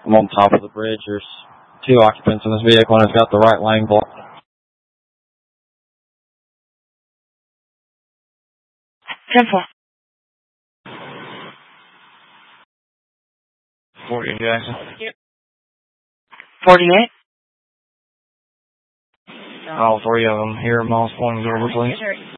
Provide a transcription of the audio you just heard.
I'm on top of the bridge. There's 2 occupants in this vehicle, and it's got the right lane blocked. 10-4. 40 in Jackson. Yep. 48. All 3 of them here at Moss Point, Observer, please.